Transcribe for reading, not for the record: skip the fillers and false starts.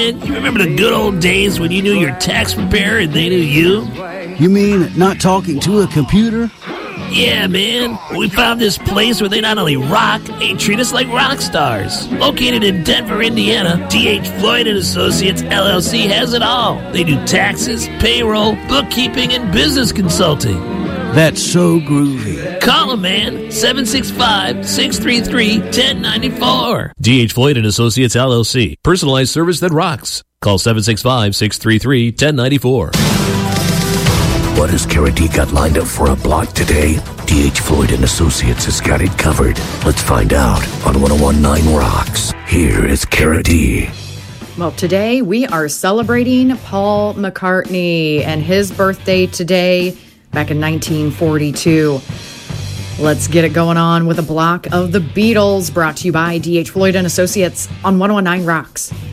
You remember the good old days when you knew your tax preparer and they knew you? You mean not talking to a computer? Yeah, man. We found this place where they not only rock, they treat us like rock stars. Located in Denver, Indiana, D.H. Floyd & Associates, LLC has it all. They do taxes, payroll, bookkeeping, and business consulting. That's so groovy. Call them, man. 765-633-1094. D.H. Floyd & Associates, LLC. Personalized service that rocks. Call 765-633-1094. What has Kara D got lined up for a block today? D.H. Floyd & Associates has got it covered. Let's find out on 101.9 Rocks. Here is Kara D. Well, today we are celebrating Paul McCartney and his birthday today, back in 1942. Let's get it going on with a block of the Beatles, brought to you by D.H. Floyd & Associates on 101.9 Rocks.